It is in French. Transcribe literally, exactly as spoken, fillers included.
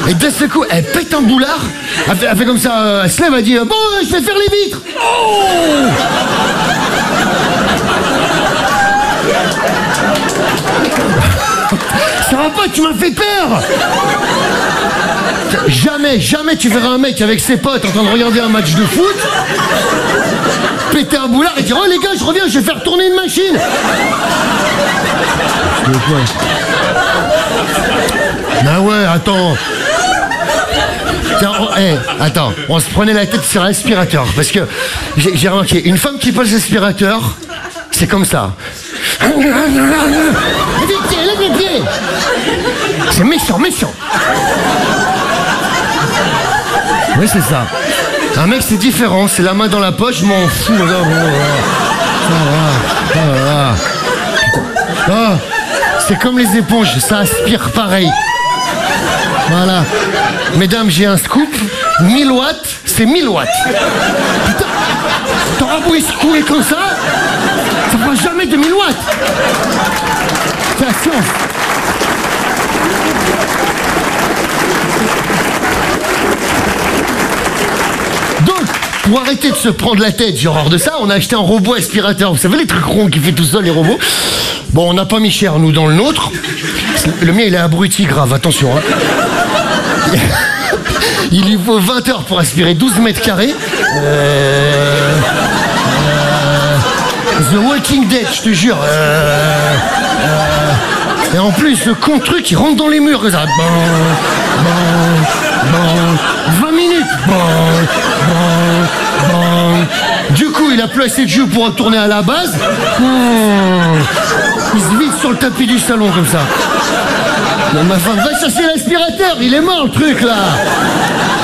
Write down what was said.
Et d'un seul coup, elle pète un boulard. Elle fait, elle fait comme ça, euh, elle se lève, elle dit « Bon, je vais faire les vitres !» Oh. Ça va pas, tu m'as fait peur. Jamais, jamais tu verras un mec avec ses potes en train de regarder un match de foot péter un boulard et dire « Oh les gars, je reviens, je vais faire tourner une machine !» Ah ouais, attends. Tiens, on, hey, attends, on se prenait la tête sur l'aspirateur. Parce que j'ai, j'ai remarqué, une femme qui passe l'aspirateur, c'est comme ça. Lève les pieds, lève les pieds. C'est méchant, méchant. Oui, c'est ça. Un mec, c'est différent, c'est la main dans la poche, je m'en fous. Ah, c'est comme les éponges, ça aspire pareil. Voilà. Mesdames, j'ai un scoop. mille watts, c'est mille watts. Putain, t'auras beau secouer comme ça, ça fera jamais de mille watts. C'est la science. Donc, pour arrêter de se prendre la tête, j'ai horreur de ça, on a acheté un robot aspirateur. Vous savez, les trucs ronds qui fait tout seul, les robots. Bon, on n'a pas mis cher, nous, dans le nôtre. Le mien, il est abruti grave, attention. Hein. Il lui faut vingt heures pour aspirer douze mètres carrés. Euh... Euh... The Walking Dead, je te jure. Euh... Euh... Et en plus, le con de truc, il rentre dans les murs. Ça. Bon, bon, bon. vingt minutes. Bon, bon, bon. Du coup, il a plus assez de jus pour retourner à la base. Mmh. Il se vide sur le tapis du salon comme ça. Mais ma femme va chercher l'aspirateur, il est mort le truc là.